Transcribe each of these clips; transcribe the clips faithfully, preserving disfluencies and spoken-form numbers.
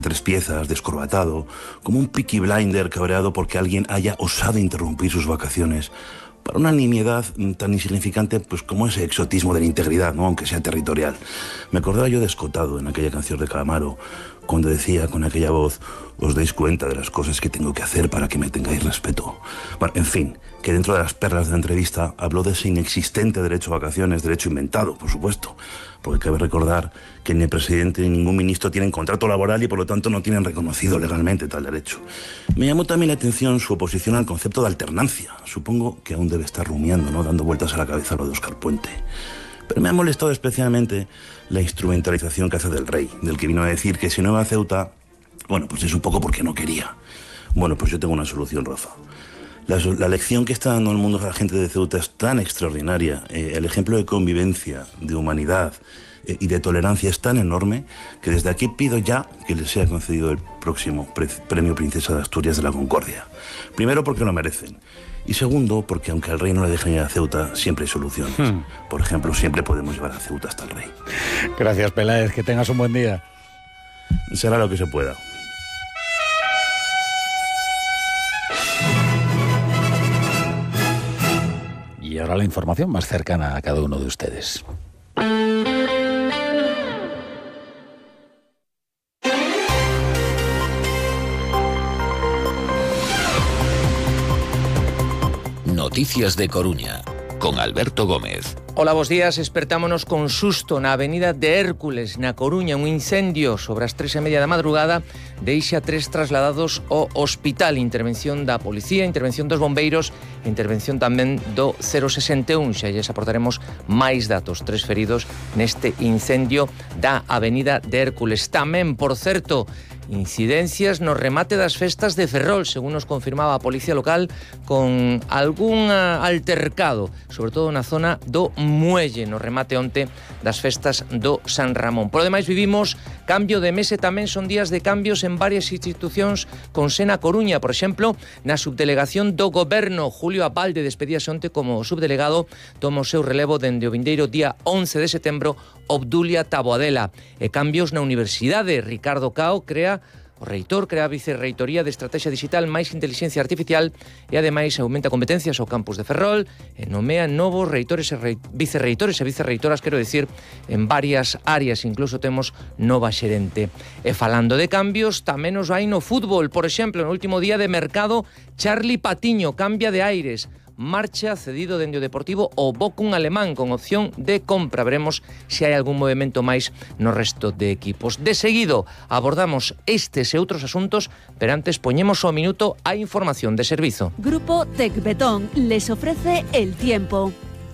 tres piezas, descorbatado, como un Peaky Blinder cabreado porque alguien haya osado interrumpir sus vacaciones para una nimiedad tan insignificante pues como ese exotismo de la integridad, ¿no? Aunque sea territorial. Me acordaba yo de Escotado en aquella canción de Calamaro, cuando decía con aquella voz: os dais cuenta de las cosas que tengo que hacer para que me tengáis respeto. Bueno, en fin, que dentro de las perlas de la entrevista habló de ese inexistente derecho a vacaciones, derecho inventado, por supuesto, porque cabe recordar que ni el presidente ni ningún ministro tienen contrato laboral y por lo tanto no tienen reconocido legalmente tal derecho. Me llamó también la atención su oposición al concepto de alternancia. Supongo que aún debe estar rumiando, ¿no?, dando vueltas a la cabeza lo de Óscar Puente. Pero me ha molestado especialmente la instrumentalización que hace del rey, del que vino a decir que si no iba a Ceuta, bueno, pues es un poco porque no quería. Bueno, pues yo tengo una solución, Rafa. La, la lección que está dando el mundo a la gente de Ceuta es tan extraordinaria, eh, el ejemplo de convivencia, de humanidad eh, y de tolerancia es tan enorme que desde aquí pido ya que les sea concedido el próximo pre Premio Princesa de Asturias de la Concordia. Primero porque lo merecen. Y segundo, porque aunque al rey no le dejen ir a Ceuta, siempre hay soluciones. Hmm. Por ejemplo, siempre podemos llevar a Ceuta hasta el rey. Gracias, Peláez. Que tengas un buen día. Será lo que se pueda. Y ahora la información más cercana a cada uno de ustedes. Noticias de Coruña, con Alberto Gómez. Hola, bos días. Espertámonos con susto na avenida de Hércules, na Coruña. Un incendio sobre as tres e media da madrugada deixa tres trasladados ao hospital. Intervención da policía, intervención dos bombeiros, intervención tamén do cero sesenta e un. Xa lles aportaremos máis datos. Tres feridos neste incendio da avenida de Hércules. Tamén, por certo, incidencias no remate das festas de Ferrol, según nos confirmaba a Policía Local, con algún altercado, sobre todo na zona do Muelle, no remate onte das festas do San Ramón. Por demais, vivimos cambio de mese, tamén son días de cambios en varias institucións con sena Coruña. Por exemplo, na subdelegación do Goberno, Julio Abalde despedíase onte como subdelegado, toma o seu relevo dende o vindeiro día once de setembro, Obdulia Taboadela. E cambios na Universidade, Ricardo Cao crea o reitor, crea a Vicerreitoría de Estrategia Digital máis Inteligencia Artificial e ademais aumenta competencias ao campus de Ferrol e nomea novos reitores e rei, vicerreitores e vicerreitoras, quero dicir, en varias áreas, incluso temos nova xerente. E falando de cambios, tamén nos vai no fútbol. Por exemplo, no último día de mercado, Charlie Patiño cambia de aires. Marcha cedido dende o Deportivo o Bochum alemán con opción de compra. Veremos se hai algún movimento máis no resto de equipos. De seguido abordamos estes e outros asuntos, pero antes poñemos ao minuto a información de servizo. Grupo Tecbetón les ofrece el tiempo.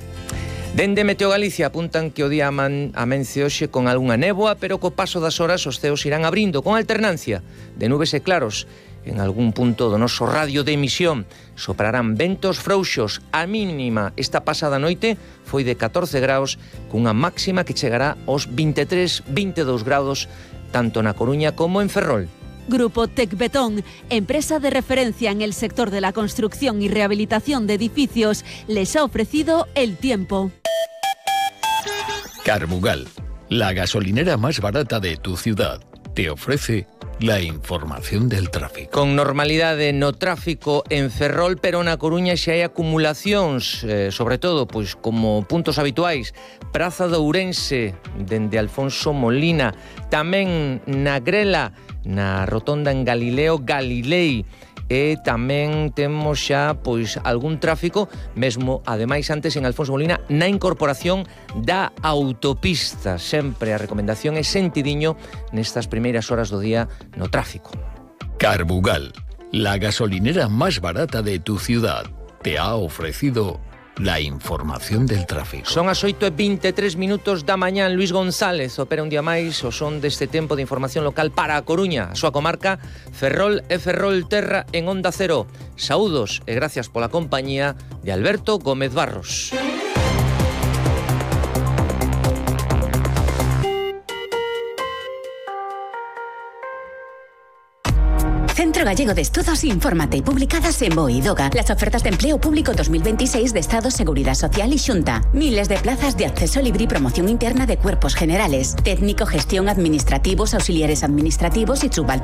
Dende Meteo Galicia apuntan que o día aman, amence hoxe con algunha néboa, pero co paso das horas os ceos irán abrindo con alternancia de nubes e claros. En algún punto do noso radio de emisión soprarán ventos frouxos. A mínima esta pasada noite foi de catorce graus, cunha máxima que chegará aos vinte e tres, vinte e dous graus, tanto na Coruña como en Ferrol. Grupo Tecbetón, empresa de referencia en el sector de la construcción y rehabilitación de edificios, les ha ofrecido el tiempo. Carbugal, la gasolinera más barata de tu ciudad, te ofrece la información del tráfico. Con normalidade no tráfico en Ferrol, pero na Coruña xa hai acumulacións, eh, sobre todo, pois como puntos habituais, Praza de Ourense, dende Alfonso Molina, tamén na Grela, na rotonda en Galileo Galilei, e tamén temos xa pois algún tráfico, mesmo ademais antes en Alfonso Molina, na incorporación da autopista. Sempre a recomendación é sentidiño nestas primeiras horas do día no tráfico. Carbugal, la gasolinera más barata de tu ciudad, te ha ofrecido la información del tráfico. Son as oito e vinte e tres minutos da mañán. Luis González opera un día máis o son deste tempo de información local para a Coruña, a súa comarca, Ferrol e Ferrol Terra en Onda Cero. Saúdos e gracias pola compañía de Alberto Gómez Barros. Centro Gallego de Estudos, infórmate, publicadas en Boidoga. Las ofertas de empleo público dos mil veintiséis de Estado, Seguridad Social y Xunta. Miles de plazas de acceso libre y promoción interna de cuerpos generales. Técnico, gestión, administrativos, auxiliares administrativos y subalternos.